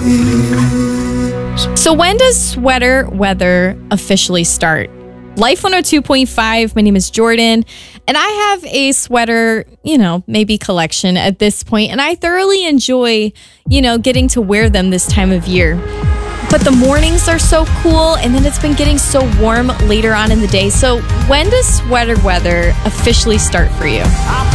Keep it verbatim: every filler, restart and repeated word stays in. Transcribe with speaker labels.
Speaker 1: So when does sweater weather officially start? Life one oh two point five, my name is Jordan, and I have a sweater, you know, maybe collection at this point, and I thoroughly enjoy, you know, getting to wear them this time of year. But the mornings are so cool, and then it's been getting so warm later on in the day. So when does sweater weather officially start for you?